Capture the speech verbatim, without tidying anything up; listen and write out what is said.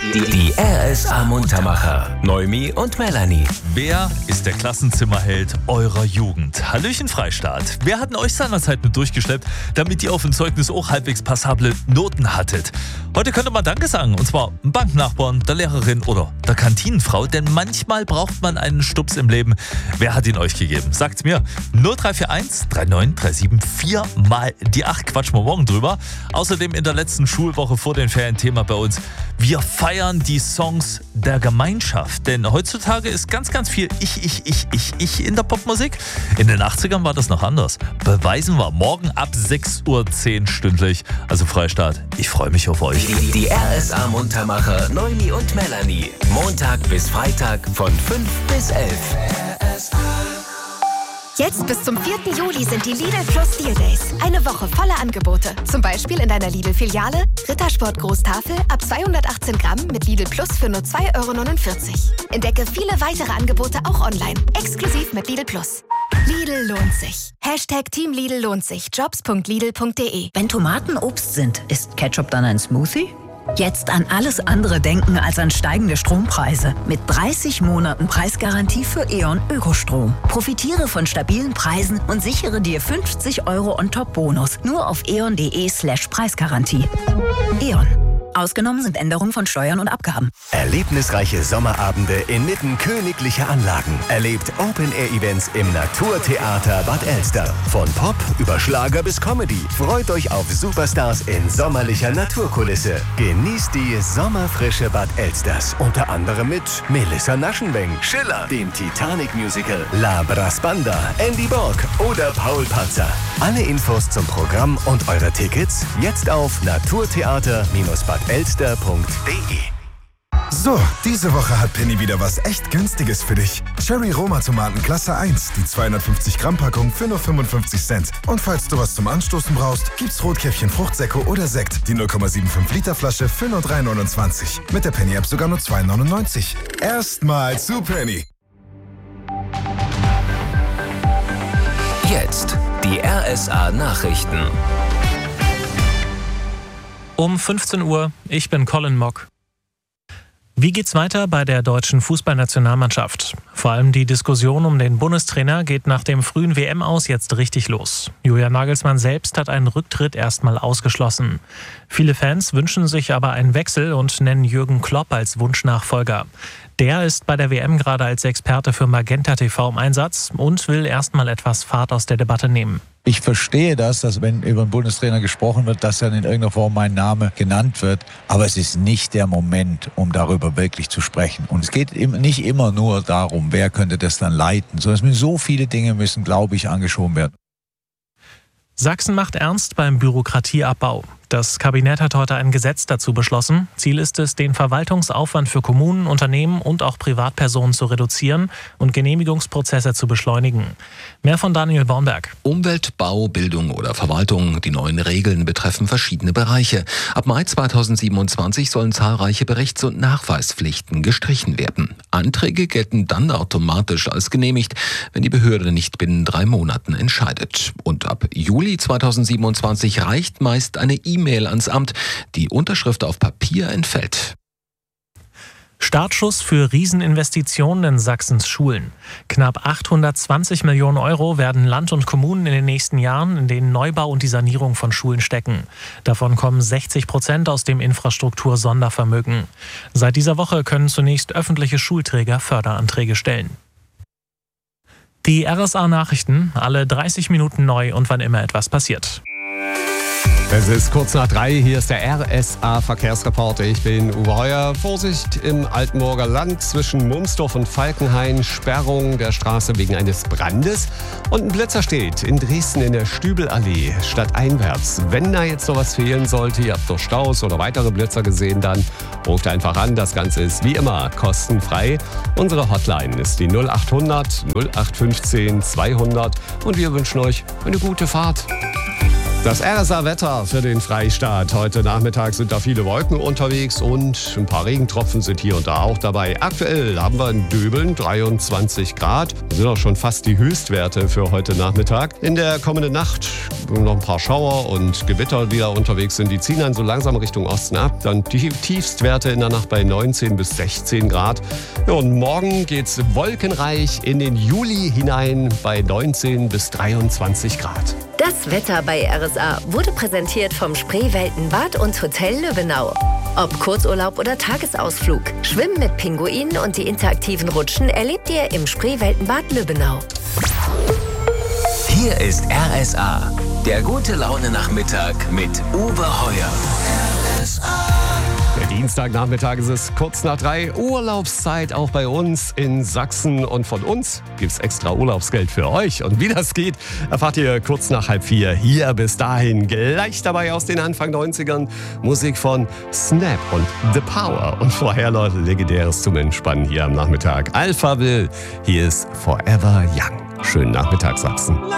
Die R S A Muntermacher. Noemi und Melanie. Wer ist der Klassenzimmerheld eurer Jugend? Hallöchen Freistaat. Wer hat denn euch seinerzeit mit durchgeschleppt, damit ihr auf dem Zeugnis auch halbwegs passable Noten hattet? Heute könnte man Danke sagen, und zwar dem Banknachbarn, der Lehrerin oder der Kantinenfrau, denn manchmal braucht man einen Stups im Leben. Wer hat ihn euch gegeben? Sagt's mir. null drei vier eins drei neun drei sieben vier mal die acht. Quatschen wir morgen drüber. Außerdem in der letzten Schulwoche vor den Ferien Thema bei uns. Wir feiern die Songs der Gemeinschaft, denn heutzutage ist ganz, ganz viel Ich, Ich, Ich, Ich, Ich in der Popmusik. In den achtzigern war das noch anders. Beweisen wir morgen ab sechs Uhr zehn stündlich. Also Freistaat, ich freue mich auf euch. Die, die R S A Muntermacher Noemi und Melanie. Montag bis Freitag von fünf bis elf. Jetzt bis zum vierten Juli sind die Lidl Plus Deal Days. Eine Woche voller Angebote. Zum Beispiel in deiner Lidl-Filiale Rittersport Großtafel ab zweihundertachtzehn Gramm mit Lidl Plus für nur zwei Euro neunundvierzig. Entdecke viele weitere Angebote auch online. Exklusiv mit Lidl Plus. Lidl lohnt sich. Hashtag Team Lidl lohnt sich. Jobs punkt lidl punkt de. Wenn Tomaten Obst sind, ist Ketchup dann ein Smoothie? Jetzt an alles andere denken als an steigende Strompreise. Mit dreißig Monaten Preisgarantie für E.ON Ökostrom. Profitiere von stabilen Preisen und sichere dir fünfzig Euro on top Bonus. Nur auf eon.de slash Preisgarantie. E.ON. Ausgenommen sind Änderungen von Steuern und Abgaben. Erlebnisreiche Sommerabende inmitten königlicher Anlagen. Erlebt Open-Air-Events im Naturtheater Bad Elster. Von Pop über Schlager bis Comedy. Freut euch auf Superstars in sommerlicher Naturkulisse. Genießt die sommerfrische Bad Elsters. Unter anderem mit Melissa Naschenweng, Schiller, dem Titanic-Musical, La Brasbanda, Andy Borg oder Paul Panzer. Alle Infos zum Programm und eure Tickets jetzt auf naturtheater bad elster punkt de. So, diese Woche hat Penny wieder was echt Günstiges für dich. Cherry Roma Tomaten Klasse eins, die zweihundertfünfzig Gramm Packung für nur fünfundfünfzig Cent. Und falls du was zum Anstoßen brauchst, gibt's Rotkäppchen Fruchtsäcke oder Sekt, die null Komma fünfundsiebzig Liter Flasche für nur drei neunundzwanzig. Mit der Penny App sogar nur zwei neunundneunzig. Erstmal zu Penny. Jetzt die R S A Nachrichten. Um fünfzehn Uhr, ich bin Colin Mock. Wie geht's weiter bei der deutschen Fußballnationalmannschaft? Vor allem die Diskussion um den Bundestrainer geht nach dem frühen W M-Aus jetzt richtig los. Julian Nagelsmann selbst hat einen Rücktritt erstmal ausgeschlossen. Viele Fans wünschen sich aber einen Wechsel und nennen Jürgen Klopp als Wunschnachfolger. Der ist bei der W M gerade als Experte für Magenta T V im Einsatz und will erstmal etwas Fahrt aus der Debatte nehmen. Ich verstehe das, dass wenn über einen Bundestrainer gesprochen wird, dass dann in irgendeiner Form mein Name genannt wird. Aber es ist nicht der Moment, um darüber wirklich zu sprechen. Und es geht nicht immer nur darum, wer könnte das dann leiten, sondern es müssen so viele Dinge müssen, glaube ich, angeschoben werden. Sachsen macht ernst beim Bürokratieabbau. Das Kabinett hat heute ein Gesetz dazu beschlossen. Ziel ist es, den Verwaltungsaufwand für Kommunen, Unternehmen und auch Privatpersonen zu reduzieren und Genehmigungsprozesse zu beschleunigen. Mehr von Daniel Bornberg. Umwelt, Bau, Bildung oder Verwaltung. Die neuen Regeln betreffen verschiedene Bereiche. Ab Mai zweitausendsiebenundzwanzig sollen zahlreiche Berichts- und Nachweispflichten gestrichen werden. Anträge gelten dann automatisch als genehmigt, wenn die Behörde nicht binnen drei Monaten entscheidet. Und ab Juli zweitausendsiebenundzwanzig reicht meist eine E-Mail ans Amt. Die Unterschrift auf Papier entfällt. Startschuss für Rieseninvestitionen in Sachsens Schulen. Knapp achthundertzwanzig Millionen Euro werden Land und Kommunen in den nächsten Jahren in den Neubau und die Sanierung von Schulen stecken. Davon kommen sechzig Prozent aus dem Infrastruktur-Sondervermögen. Seit dieser Woche können zunächst öffentliche Schulträger Förderanträge stellen. Die R S A-Nachrichten, alle dreißig Minuten neu und wann immer etwas passiert. Es ist kurz nach drei, hier ist der R S A-Verkehrsreporter. Ich bin Uwe Heuer. Vorsicht im Altenburger Land zwischen Mumsdorf und Falkenhain. Sperrung der Straße wegen eines Brandes. Und ein Blitzer steht in Dresden in der Stübelallee stadteinwärts. Wenn da jetzt noch was fehlen sollte, ihr habt doch Staus oder weitere Blitzer gesehen, dann ruft einfach an. Das Ganze ist wie immer kostenfrei. Unsere Hotline ist die null achthundert null acht fünfzehn zweihundert und wir wünschen euch eine gute Fahrt. Das R S A-Wetter für den Freistaat. Heute Nachmittag sind da viele Wolken unterwegs und ein paar Regentropfen sind hier und da auch dabei. Aktuell haben wir in Döbeln dreiundzwanzig Grad. Das sind auch schon fast die Höchstwerte für heute Nachmittag. In der kommenden Nacht noch ein paar Schauer und Gewitter, die da unterwegs sind. Die ziehen dann so langsam Richtung Osten ab. Dann die Tiefstwerte in der Nacht bei neunzehn bis sechzehn Grad. Ja, und morgen geht's wolkenreich in den Juli hinein bei neunzehn bis dreiundzwanzig Grad. Das Wetter bei R S A wurde präsentiert vom Spreeweltenbad und Hotel Löwenau. Ob Kurzurlaub oder Tagesausflug, Schwimmen mit Pinguinen und die interaktiven Rutschen erlebt ihr im Spreeweltenbad Löwenau. Hier ist R S A, der gute Laune-Nachmittag mit Uwe Heuer. R S A. Der Dienstagnachmittag ist es kurz nach drei. Urlaubszeit auch bei uns in Sachsen. Und von uns gibt es extra Urlaubsgeld für euch. Und wie das geht, erfahrt ihr kurz nach halb vier. Hier bis dahin gleich dabei aus den Anfang neunzigern. Musik von Snap und The Power. Und vorher, Leute, legendäres zum Entspannen hier am Nachmittag. Alphaville, hier ist Forever Young. Schönen Nachmittag, Sachsen.